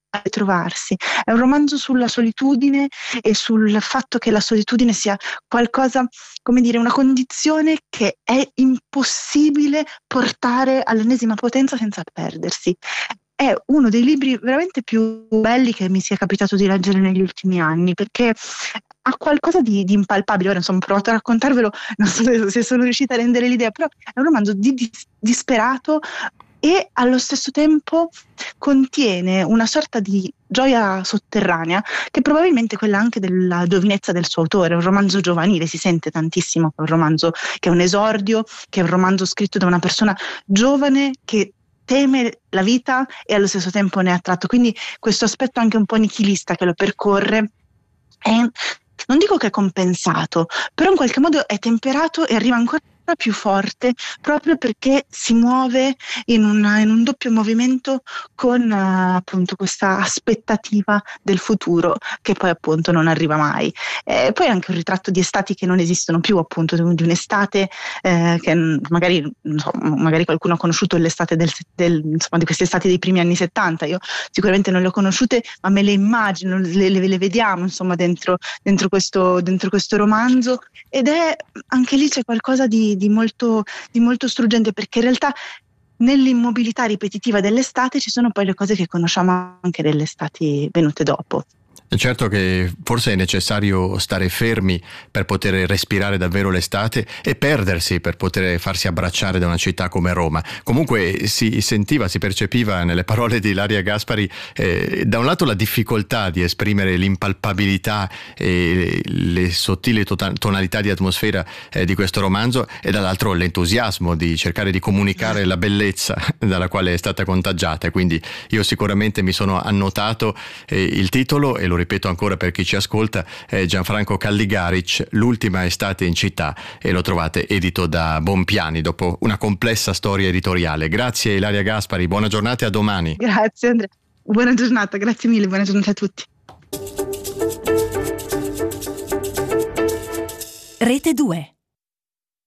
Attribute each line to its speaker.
Speaker 1: a ritrovarsi. È un romanzo sulla solitudine e sul fatto che la solitudine sia qualcosa, come dire, una condizione che è impossibile portare all'ennesima potenza senza perdersi. È uno dei libri veramente più belli che mi sia capitato di leggere negli ultimi anni, perché ha qualcosa di impalpabile. Ora, insomma, ho provato a raccontarvelo, non so se sono riuscita a rendere l'idea, però è un romanzo disperato e allo stesso tempo contiene una sorta di gioia sotterranea che probabilmente è quella anche della giovinezza del suo autore. È un romanzo giovanile, si sente tantissimo che è un romanzo che è un esordio, che è un romanzo scritto da una persona giovane che teme la vita e allo stesso tempo ne è attratto. Quindi questo aspetto anche un po' nichilista che lo percorre è, non dico che è compensato, però in qualche modo è temperato e arriva ancora più forte proprio perché si muove in un doppio movimento con appunto questa aspettativa del futuro che poi appunto non arriva mai. Poi anche un ritratto di estati che non esistono più, appunto di un'estate che magari, non so, magari qualcuno ha conosciuto l'estate insomma, di queste estati dei primi anni 70. Io sicuramente non le ho conosciute, ma me le immagino, le vediamo insomma dentro questo romanzo, ed è anche lì c'è qualcosa di molto struggente, perché in realtà nell'immobilità ripetitiva dell'estate ci sono poi le cose che conosciamo anche delle estati venute dopo.
Speaker 2: È certo che forse è necessario stare fermi per poter respirare davvero l'estate e perdersi per poter farsi abbracciare da una città come Roma. Comunque si sentiva, si percepiva nelle parole di Ilaria Gaspari da un lato la difficoltà di esprimere l'impalpabilità e le sottili tonalità di atmosfera di questo romanzo, e dall'altro l'entusiasmo di cercare di comunicare la bellezza dalla quale è stata contagiata. Quindi io sicuramente mi sono annotato il titolo, e lo ripeto ancora per chi ci ascolta, è Gianfranco Calligaric, L'ultima estate in città, e lo trovate edito da Bompiani dopo una complessa storia editoriale. Grazie Ilaria Gaspari, buona giornata e a domani.
Speaker 1: Grazie Andrea, buona giornata, grazie mille, buona giornata a tutti.
Speaker 3: Rete 2.